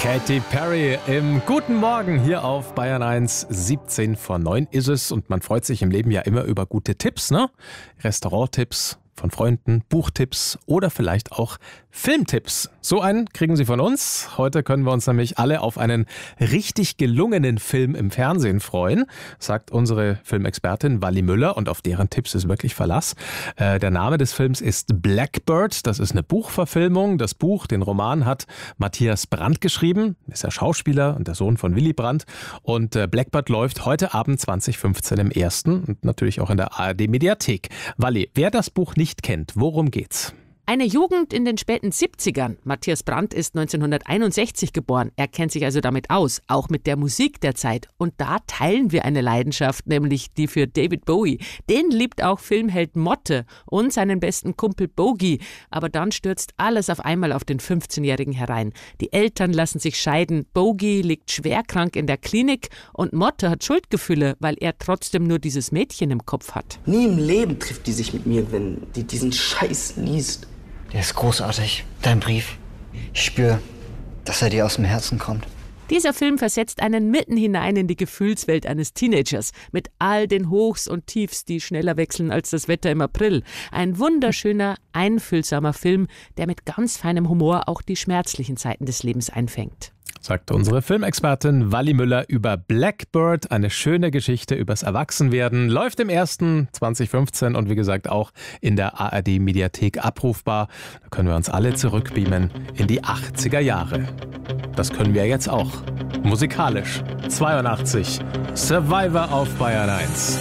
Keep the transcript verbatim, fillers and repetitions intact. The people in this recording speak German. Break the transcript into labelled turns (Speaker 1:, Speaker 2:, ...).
Speaker 1: Katy Perry im Guten Morgen hier auf Bayern eins. siebzehn vor neun ist es und man freut sich im Leben ja immer über gute Tipps, ne? Restauranttipps von Freunden, Buchtipps oder vielleicht auch Filmtipps. So einen kriegen Sie von uns. Heute können wir uns nämlich alle auf einen richtig gelungenen Film im Fernsehen freuen, sagt unsere Filmexpertin Wally Müller, und auf deren Tipps ist wirklich Verlass. Äh, der Name des Films ist Blackbird. Das ist eine Buchverfilmung. Das Buch, den Roman, hat Matthias Brandt geschrieben. Ist ja Schauspieler und der Sohn von Willy Brandt. Und äh, Blackbird läuft heute Abend zwanzig fünfzehn im Ersten und natürlich auch in der A R D-Mediathek. Wally, wer das Buch nicht kennt, worum geht's?
Speaker 2: Eine Jugend in den späten siebzigern. Matthias Brandt ist neunzehnhunderteinundsechzig geboren. Er kennt sich also damit aus, auch mit der Musik der Zeit. Und da teilen wir eine Leidenschaft, nämlich die für David Bowie. Den liebt auch Filmheld Motte und seinen besten Kumpel Bogey. Aber dann stürzt alles auf einmal auf den fünfzehnjährigen herein. Die Eltern lassen sich scheiden, Bogey liegt schwerkrank in der Klinik und Motte hat Schuldgefühle, weil er trotzdem nur dieses Mädchen im Kopf hat.
Speaker 3: Nie im Leben trifft die sich mit mir, wenn die diesen Scheiß liest.
Speaker 4: Der ist großartig, dein Brief. Ich spüre, dass er dir aus dem Herzen kommt.
Speaker 2: Dieser Film versetzt einen mitten hinein in die Gefühlswelt eines Teenagers. Mit all den Hochs und Tiefs, die schneller wechseln als das Wetter im April. Ein wunderschöner, einfühlsamer Film, der mit ganz feinem Humor auch die schmerzlichen Zeiten des Lebens einfängt.
Speaker 1: Sagt unsere Filmexpertin Wally Müller über Blackbird. Eine schöne Geschichte übers Erwachsenwerden. Läuft im Ersten zwanzig fünfzehn und wie gesagt auch in der A R D-Mediathek abrufbar. Da können wir uns alle zurückbeamen in die achtziger Jahre. Das können wir jetzt auch. Musikalisch. zweiundachtzig. Survivor auf Bayern eins.